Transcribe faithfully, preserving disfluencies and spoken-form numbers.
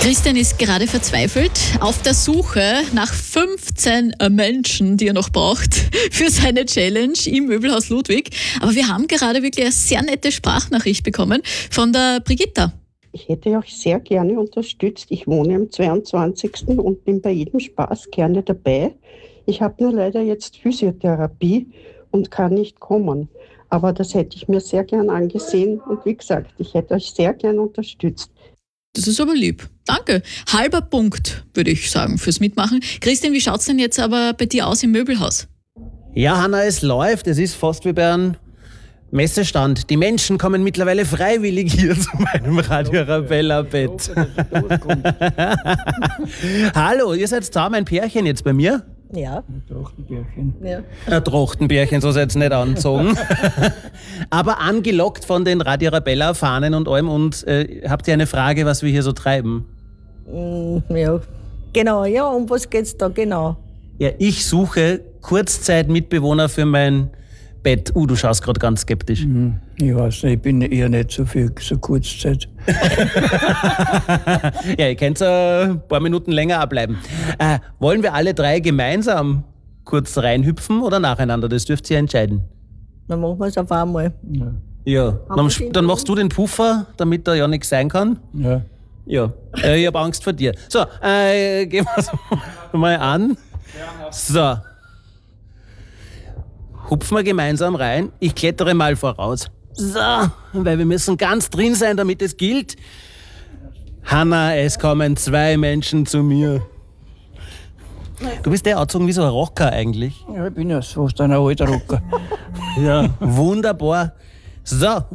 Christian ist gerade verzweifelt auf der Suche nach fünfzehn Menschen, die er noch braucht für seine Challenge im Möbelhaus Ludwig. Aber wir haben gerade wirklich eine sehr nette Sprachnachricht bekommen von der Brigitta. Ich hätte euch sehr gerne unterstützt. Ich wohne am zweiundzwanzigsten und bin bei jedem Spaß gerne dabei. Ich habe nur leider jetzt Physiotherapie und kann nicht kommen. Aber das hätte ich mir sehr gern angesehen. Und wie gesagt, ich hätte euch sehr gern unterstützt. Das ist aber lieb. Danke. Halber Punkt, würde ich sagen, fürs Mitmachen. Christian, wie schaut's denn jetzt aber bei dir aus im Möbelhaus? Ja, Hanna, es läuft. Es ist fast wie bei einem Messestand. Die Menschen kommen mittlerweile freiwillig hier zu meinem Radio Arabella-Bett. Hallo, ihr seid zusammen ein Pärchen jetzt bei mir? Ja. Ein Trachtenbärchen. Ja. Ein Trachtenbärchen, so seid ihr nicht angezogen. Aber angelockt von den Radio Arabella-Fahnen und allem. Und äh, habt ihr eine Frage, was wir hier so treiben? Mm, ja. Genau, ja, um was geht's da genau? Ja, ich suche Kurzzeitmitbewohner für mein Bett. Uh, du schaust gerade ganz skeptisch. Mhm. Ich weiß nicht, ich bin eher nicht so für so Kurzzeit. Ja, ihr könnt ein paar Minuten länger abbleiben. Äh, wollen wir alle drei gemeinsam kurz reinhüpfen oder nacheinander? Das dürft ihr entscheiden. Dann machen wir es auf einmal. Ja. Ja, dann, dann machst du den Puffer, damit da ja nichts sein kann. Ja. Ja, äh, ich habe Angst vor dir. So, äh, gehen wir es mal an. So. Hupfen wir gemeinsam rein. Ich klettere mal voraus. So, weil wir müssen ganz drin sein, damit es gilt. Hanna, es kommen zwei Menschen zu mir. Du bist der angezogen wie so ein Rocker eigentlich. Ja, ich bin ja fast ein alter Rocker. Ja, wunderbar. So.